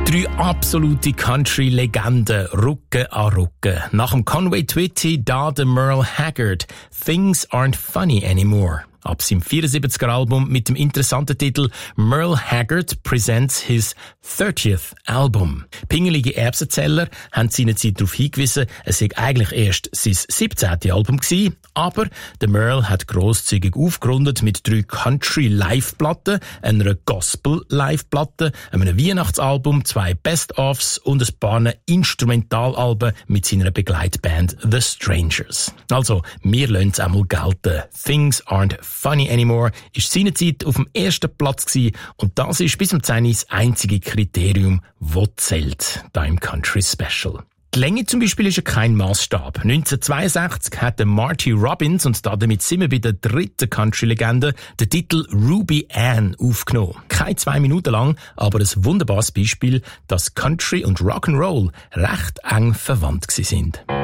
Drei absolute Country-Legenden, Rücken an Rücken. Nach dem Conway Twitty da der Merle Haggard. Things aren't funny anymore. Ab seinem 74er Album mit dem interessanten Titel Merle Haggard presents his 30th Album. Pingelige Erbsenzähler haben seinerzeit darauf hingewiesen, es sei eigentlich erst sein 17. Album gewesen, aber der Merle hat grosszügig aufgerundet mit 3 Country-Live-Platten, einer Gospel-Live-Platte, einem Weihnachtsalbum, 2 Best-ofs und ein paar Instrumentalalben mit seiner Begleitband The Strangers. Also, wir lassen es einmal gelten. Things aren't funny anymore ist seinerzeit auf dem ersten Platz gewesen und das ist bis zum 10 das einzige Kriterium, das zählt, da im Country Special. Die Länge zum Beispiel ist ja kein Maßstab. 1962 hat Marty Robbins, und damit sind wir bei der dritten Country-Legende, den Titel Ruby Ann aufgenommen. Keine 2 Minuten lang, aber ein wunderbares Beispiel, dass Country und Rock'n'Roll recht eng verwandt sind.